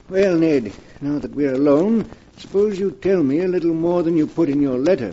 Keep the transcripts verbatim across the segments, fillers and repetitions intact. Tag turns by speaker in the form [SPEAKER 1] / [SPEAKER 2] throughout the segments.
[SPEAKER 1] Well, Ned, now that we're alone, suppose you tell me a little more than you put in your letter.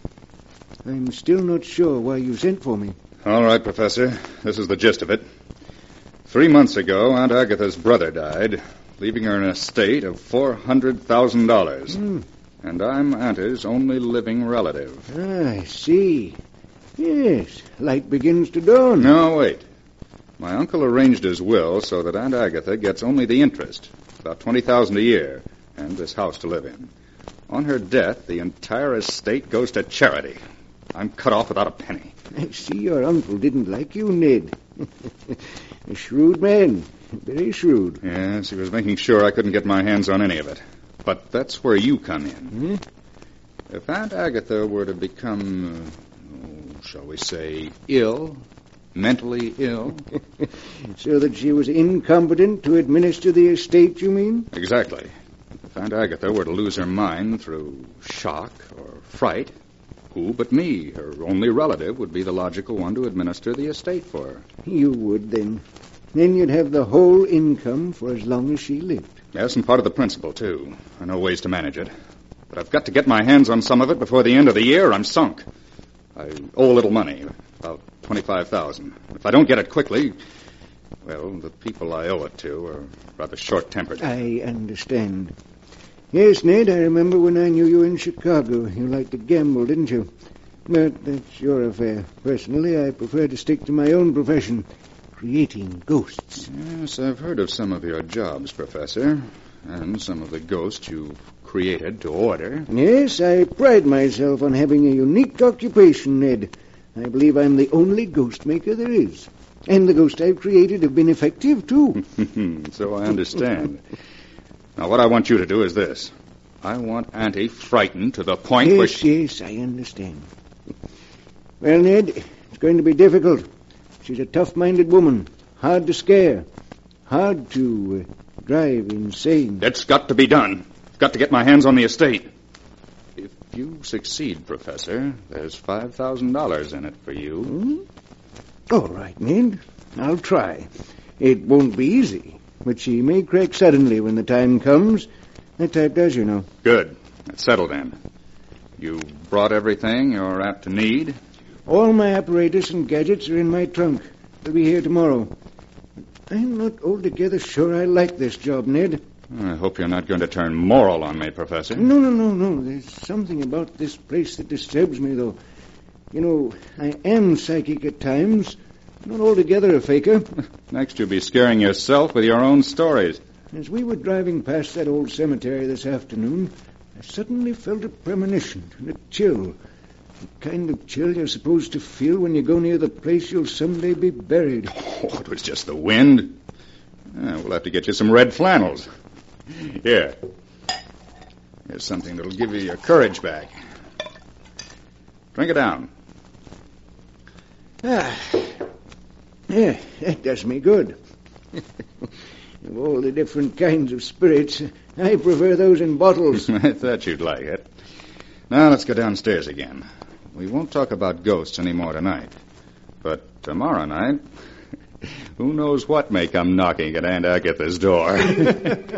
[SPEAKER 1] I'm still not sure why you sent for me.
[SPEAKER 2] All right, Professor. This is the gist of it. Three months ago, Aunt Agatha's brother died, leaving her an estate of four hundred thousand dollars. Mm. And I'm Auntie's only living relative.
[SPEAKER 1] Ah, I see. Yes, light begins to dawn.
[SPEAKER 2] No, wait. My uncle arranged his will so that Aunt Agatha gets only the interest, about twenty thousand dollars a year, and this house to live in. On her death, the entire estate goes to charity. I'm cut off without a penny.
[SPEAKER 1] I see your uncle didn't like you, Ned. A shrewd man. Very shrewd.
[SPEAKER 2] Yes, he was making sure I couldn't get my hands on any of it. But that's where you come in.
[SPEAKER 1] Hmm?
[SPEAKER 2] If Aunt Agatha were to become, uh, shall we say, ill, mentally ill...
[SPEAKER 1] So that she was incompetent to administer the estate, you mean?
[SPEAKER 2] Exactly. If Aunt Agatha were to lose her mind through shock or fright, who but me, her only relative, would be the logical one to administer the estate for her?
[SPEAKER 1] You would, then. Then you'd have the whole income for as long as she lived.
[SPEAKER 2] Yes, and part of the principal, too. I know ways to manage it. But I've got to get my hands on some of it before the end of the year, or I'm sunk. I owe a little money, about twenty-five thousand dollars. If I don't get it quickly, well, the people I owe it to are rather short-tempered.
[SPEAKER 1] I understand. Yes, Ned, I remember when I knew you in Chicago. You liked to gamble, didn't you? But that's your affair. Personally, I prefer to stick to my own profession, creating ghosts.
[SPEAKER 2] Yes, I've heard of some of your jobs, Professor, and some of the ghosts you've created to order.
[SPEAKER 1] Yes, I pride myself on having a unique occupation, Ned. I believe I'm the only ghost maker there is. And the ghosts I've created have been effective, too.
[SPEAKER 2] So I understand. Now, what I want you to do is this. I want Auntie frightened to the point
[SPEAKER 1] yes,
[SPEAKER 2] where she...
[SPEAKER 1] Yes, I understand. Well, Ned, it's going to be difficult. She's a tough-minded woman, hard to scare, hard to uh, drive insane.
[SPEAKER 2] It's got to be done. I've got to get my hands on the estate. If you succeed, Professor, there's five thousand dollars in it for you.
[SPEAKER 1] Hmm? All right, Ned. I'll try. It won't be easy, but she may crack suddenly when the time comes. That type does, you know.
[SPEAKER 2] Good. That's settled then. You brought everything you're apt to need?
[SPEAKER 1] All my apparatus and gadgets are in my trunk. They'll be here tomorrow. I'm not altogether sure I like this job, Ned.
[SPEAKER 2] I hope you're not going to turn moral on me, Professor.
[SPEAKER 1] No, no, no, no. There's something about this place that disturbs me, though. You know, I am psychic at times. Not altogether a faker.
[SPEAKER 2] Next you'll be scaring yourself with your own stories.
[SPEAKER 1] As we were driving past that old cemetery this afternoon, I suddenly felt a premonition and a chill. The kind of chill you're supposed to feel when you go near the place you'll someday be buried.
[SPEAKER 2] Oh, it was just the wind. Yeah, we'll have to get you some red flannels. Here. Here's something that'll give you your courage back. Drink it down.
[SPEAKER 1] Ah. Yeah, that does me good. Of all the different kinds of spirits, I prefer those in bottles.
[SPEAKER 2] I thought you'd like it. Now let's go downstairs again. We won't talk about ghosts anymore tonight. But tomorrow night, who knows what may come knocking at Aunt Agatha's door.